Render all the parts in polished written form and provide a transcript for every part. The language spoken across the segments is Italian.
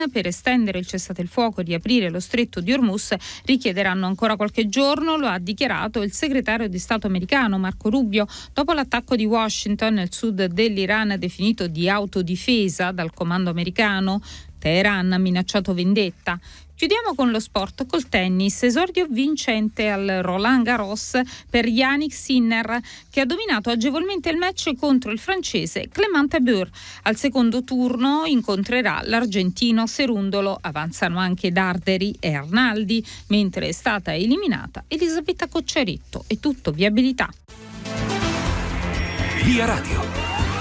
per estendere il cessate il fuoco e riaprire lo stretto di Hormuz richiederanno ancora qualche giorno, lo ha dichiarato il segretario di Stato americano Marco Rubio dopo l'attacco di Washington nel sud dell'Iran definito di autodifesa dal comando americano. Teheran ha minacciato vendetta. Chiudiamo con lo sport, col tennis. Esordio vincente al Roland Garros per Jannik Sinner, che ha dominato agevolmente il match contro il francese Clément Beur. Al secondo turno incontrerà l'argentino Cerundolo. Avanzano anche Darderi e Arnaldi, mentre è stata eliminata Elisabetta Cocciaretto. È tutto viabilità. Via Radio.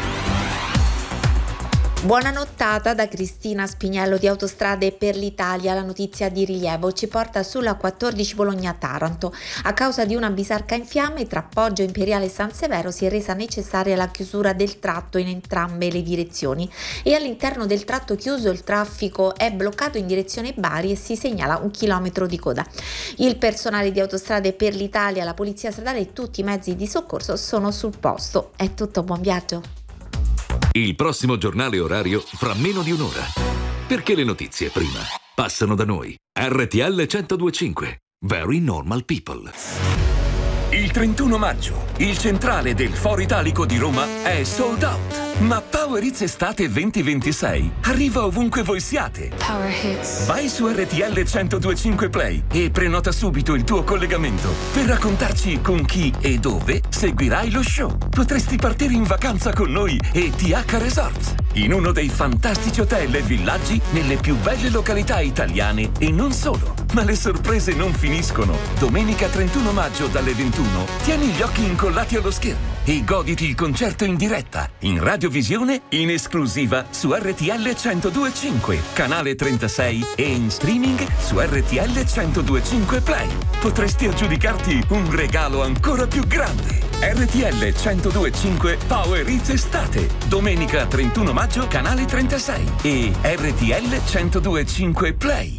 Buona nottata da Cristina Spiniello di Autostrade per l'Italia. La notizia di rilievo ci porta sulla 14 Bologna-Taranto. A causa di una bisarca in fiamme tra Poggio Imperiale e San Severo si è resa necessaria la chiusura del tratto in entrambe le direzioni e all'interno del tratto chiuso il traffico è bloccato in direzione Bari e si segnala 1 chilometro di coda. Il personale di Autostrade per l'Italia, la Polizia Stradale e tutti i mezzi di soccorso sono sul posto. È tutto, buon viaggio. Il prossimo giornale orario fra meno di un'ora. Perché le notizie prima passano da noi. RTL 102.5. Very Normal People. Il 31 maggio, il centrale del Foro Italico di Roma è sold out. Ma Power Hits Estate 2026 arriva ovunque voi siate. Power Hits. Vai su RTL 102.5 Play e prenota subito il tuo collegamento per raccontarci con chi e dove seguirai lo show. Potresti partire in vacanza con noi e TH Resorts, in uno dei fantastici hotel e villaggi nelle più belle località italiane e non solo. Ma le sorprese non finiscono. Domenica 31 maggio dalle 21 tieni gli occhi incollati allo schermo e goditi il concerto in diretta, in radiovisione, in esclusiva su RTL 102.5, canale 36 e in streaming su RTL 102.5 Play. Potresti aggiudicarti un regalo ancora più grande. RTL 102.5 Power Hits Estate, domenica 31 maggio, canale 36 e RTL 102.5 Play.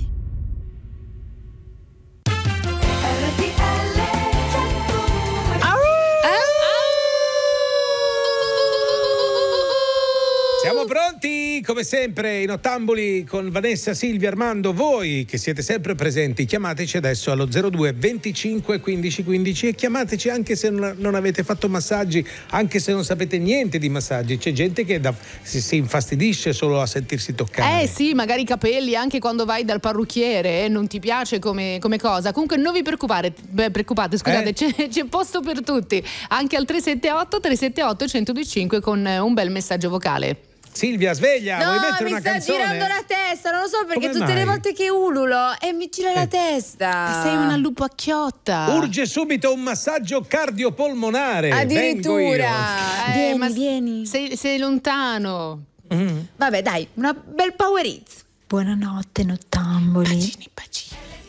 Siamo pronti come sempre in Ottamboli con Vanessa, Silvia, Armando. Voi che siete sempre presenti, chiamateci adesso allo 02 25 15 15 e chiamateci anche se non avete fatto massaggi, anche se non sapete niente di massaggi. C'è gente che si infastidisce solo a sentirsi toccare. Sì, magari i capelli anche quando vai dal parrucchiere non ti piace come cosa. Comunque non vi preoccupate, scusate, c'è posto per tutti, anche al 378 1025 con un bel messaggio vocale. Silvia, sveglia, vuoi mettere una canzone? Mi sta girando la testa, non lo so perché Come tutte mai? le volte che ululo e mi gira la testa. Sei una lupacchiotta. Urge subito un massaggio cardiopolmonare. Vengo io. Addirittura. Vieni. Sei lontano. Vabbè, dai, una bel Power Hits. Buonanotte, nottamboli. Bacini.